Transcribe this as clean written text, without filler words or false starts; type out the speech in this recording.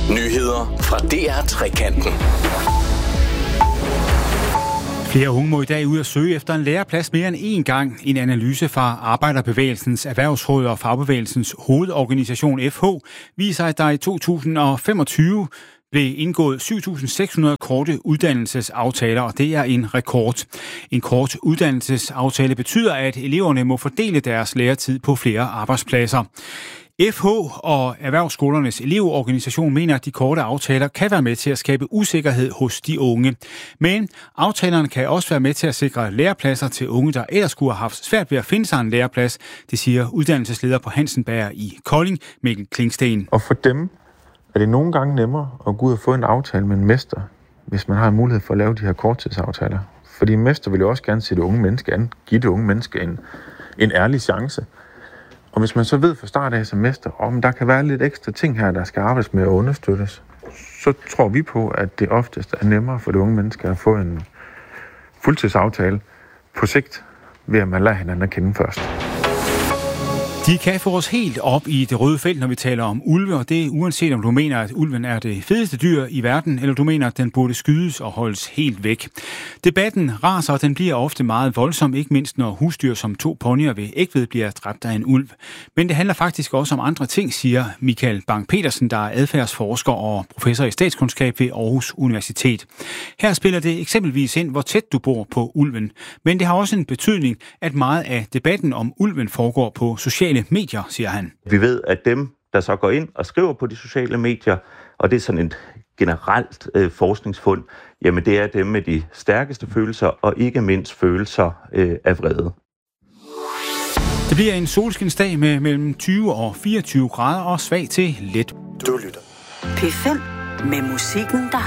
Nyheder fra DR-trekanten. Flere unge må i dag ud at søge efter en læreplads mere end én gang. En analyse fra Arbejderbevægelsens Erhvervsråd og Fagbevægelsens hovedorganisation FH viser, at der i 2025 blev indgået 7.600 korte uddannelsesaftaler, og det er en rekord. En kort uddannelsesaftale betyder, at eleverne må fordele deres læretid på flere arbejdspladser. FH og Erhvervsskolernes elevorganisation mener, at de korte aftaler kan være med til at skabe usikkerhed hos de unge. Men aftalerne kan også være med til at sikre lærepladser til unge, der ellers skulle have haft svært ved at finde sig en læreplads. Det siger uddannelsesleder på Hansenberg i Kolding, Mikkel Klingsten. Og for dem er det nogle gange nemmere at gå ud og få en aftale med en mester, hvis man har en mulighed for at lave de her korttidsaftaler. Fordi en mester vil jo også gerne se det unge menneske an, give det unge menneske en ærlig chance. Og hvis man så ved fra start af som mester, om der kan være lidt ekstra ting her, der skal arbejdes med og understøttes, så tror vi på, at det oftest er nemmere for det unge menneske at få en fuldtidsaftale på sigt, ved at man lader hinanden at kende først. De kan få os helt op i det røde felt, når vi taler om ulve, og det er uanset om du mener, at ulven er det fedeste dyr i verden, eller du mener, at den burde skydes og holdes helt væk. Debatten raser, og den bliver ofte meget voldsom, ikke mindst når husdyr som 2 ponyer ved Egtved bliver dræbt af en ulv. Men det handler faktisk også om andre ting, siger Michael Bang-Petersen, der er adfærdsforsker og professor i statskundskab ved Aarhus Universitet. Her spiller det eksempelvis ind, hvor tæt du bor på ulven. Men det har også en betydning, at meget af debatten om ulven foregår på sociale medier, siger han. Vi ved, at dem, der så går ind og skriver på de sociale medier, og det er sådan et generelt forskningsfund, jamen det er dem med de stærkeste følelser, og ikke mindst følelser af vrede. Det bliver en solskinsdag med mellem 20 og 24 grader og svag til let. Du lytter. P5 med musikken, der